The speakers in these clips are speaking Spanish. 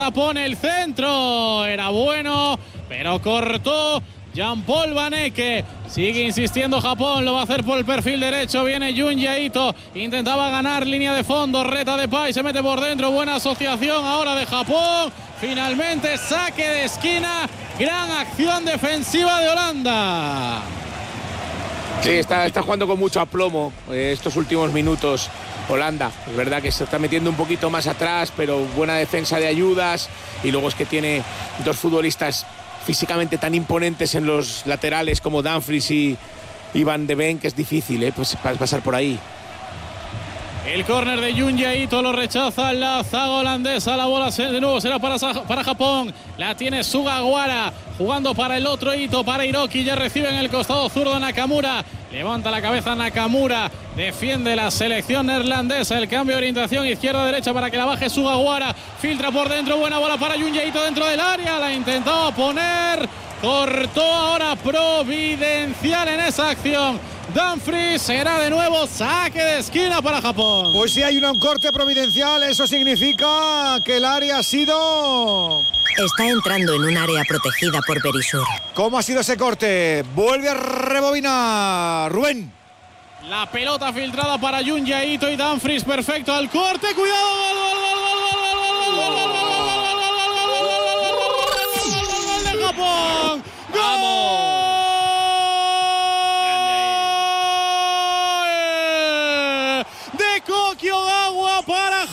Pone el centro, era bueno, pero cortó Jean-Paul Vaneke. Sigue insistiendo Japón, lo va a hacer por el perfil derecho. Viene Junji Ito, intentaba ganar línea de fondo, reta Depay, se mete por dentro. Buena asociación ahora de Japón. Finalmente saque de esquina, gran acción defensiva de Holanda. Sí, está jugando con mucho aplomo estos últimos minutos Holanda. Es verdad que se está metiendo un poquito más atrás, pero buena defensa de ayudas. Y luego es que tiene dos futbolistas físicamente tan imponentes en los laterales como Dumfries y Van de Ven, que es difícil pues pasar por ahí. El córner de Junji Ito lo rechaza la zaga holandesa. La bola de nuevo será para Japón. La tiene Sugawara jugando para el otro Ito, para Hiroki. Ya recibe en el costado zurdo Nakamura. Levanta la cabeza Nakamura. Defiende la selección neerlandesa. El cambio de orientación izquierda-derecha para que la baje Sugawara. Filtra por dentro. Buena bola para Junji Ito dentro del área. La intentaba poner. Cortó ahora providencial en esa acción. Dumfries, será de nuevo saque de esquina para Japón. Pues si hay un corte providencial, eso significa que el área ha sido... Está entrando en un área protegida por Berisur. ¿Cómo ha sido ese corte? Vuelve a rebobinar Rubén. La pelota filtrada para Junji Ito y Dumfries, perfecto al corte. Cuidado, gol de Japón. ¡Vamos! Kyogawa para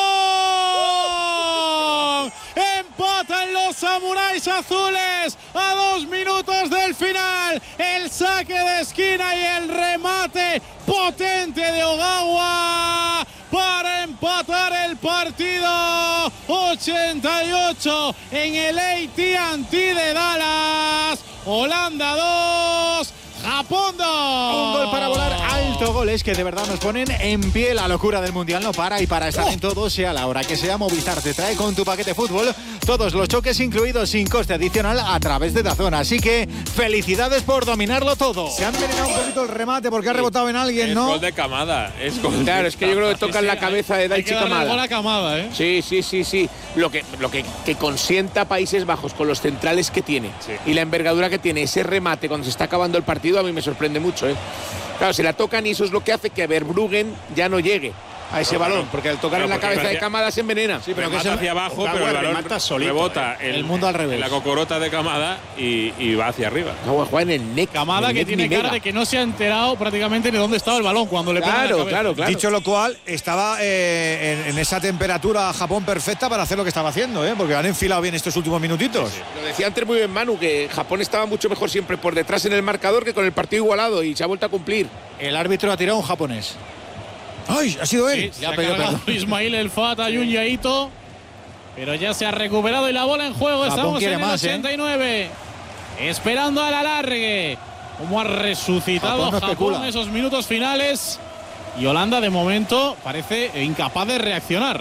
Japón. Empatan los samuráis azules a 2 minutos del final. El saque de esquina y el remate potente de Ogawa para empatar el partido. 88 en el AT&T de Dallas. Holanda 2. Japón 2. Un gol para volar alto, goles que de verdad nos ponen en pie. La locura del Mundial no para y para estar en todo, sea la hora que sea, Movistar te trae con tu paquete fútbol todos los choques incluidos sin coste adicional a través de DAZN. Así que felicidades por dominarlo todo. Se han envenenado un poquito el remate porque ha rebotado en alguien, ¿no? Es gol de Kamada. Claro, es que yo creo que tocan la cabeza de Daichi Kamada. Kamada, ¿eh? Sí. Lo que consienta Países Bajos con los centrales que tiene y la envergadura que tiene ese remate cuando se está acabando el partido, a mí me sorprende mucho, ¿eh? Claro, se la tocan y eso es lo que hace que Verbruggen ya no llegue a ese balón, porque al tocar en la cabeza de Kamada se envenena. Sí, pero que se hacia abajo, pero el balón rebota el mundo al revés. En la cocorota de Kamada y va hacia arriba. Juega en el neck. Kamada, que tiene cara de que no se ha enterado prácticamente de dónde estaba el balón cuando le pega la cabeza. Claro. Dicho lo cual, estaba en esa temperatura Japón perfecta para hacer lo que estaba haciendo, porque han enfilado bien estos últimos minutitos. Sí. Lo decía antes muy bien Manu, que Japón estaba mucho mejor siempre por detrás en el marcador que con el partido igualado, y se ha vuelto a cumplir. El árbitro ha tirado un japonés. ¡Ay! Ha sido él. Sí, ya ha pedido Ismail El Fata, Junji Ito, pero ya se ha recuperado y la bola en juego. Estamos en el 89, esperando al alargue. Cómo ha resucitado Japón en esos minutos finales. Y Holanda, de momento, parece incapaz de reaccionar.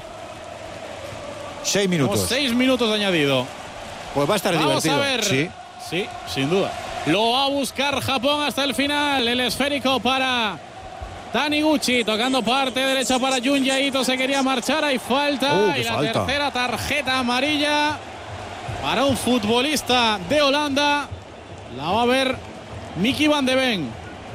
6 minutos. 6 minutos de añadido. Pues va a estar divertido. Vamos a ver. Sí, sin duda. Lo va a buscar Japón hasta el final. El esférico para Taniguchi, tocando parte derecha para Junji Ito. Se quería marchar, hay falta. Y la tercera tarjeta amarilla para un futbolista de Holanda. La va a ver Mickey Van de Ven.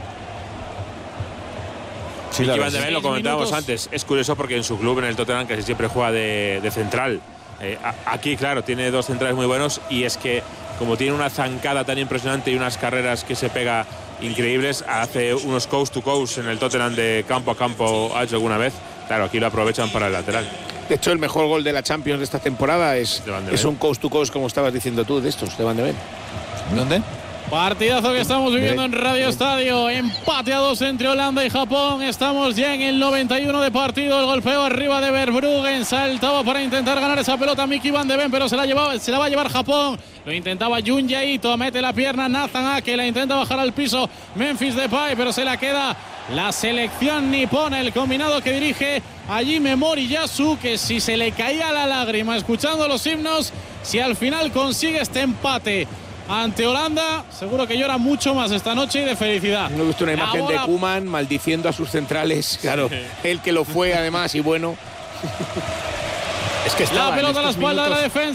Sí, Mickey Van de Ven, lo comentábamos antes. Es curioso porque en su club, en el Tottenham, casi siempre juega de central. Aquí, claro, tiene dos centrales muy buenos, y es que como tiene una zancada tan impresionante y unas carreras que se pega increíbles, hace unos coast to coast en el Tottenham de campo a campo, ha hecho alguna vez. Claro, aquí lo aprovechan para el lateral. De hecho, el mejor gol de la Champions de esta temporada es un coast to coast, como estabas diciendo tú, de estos, de Van de Ven. ¿Dónde? Partidazo que estamos viviendo en Radio Estadio. Empate a 2 entre Holanda y Japón. Estamos ya en el 91 de partido. El golpeo arriba de Verbruggen. Saltaba para intentar ganar esa pelota Mickey Van de Ven, pero se la va a llevar Japón. Lo intentaba Junji Ito. Mete la pierna Nathan Ake. La intenta bajar al piso Memphis Depay, pero se la queda la selección nipona. El combinado que dirige Hajime Moriyasu, que si se le caía la lágrima escuchando los himnos, si al final consigue este empate ante Holanda, seguro que llora mucho más esta noche y de felicidad. Me gusta una imagen de Koeman maldiciendo a sus centrales. Claro, él que lo fue además, y bueno. Es que la pelota a la espalda de la defensa.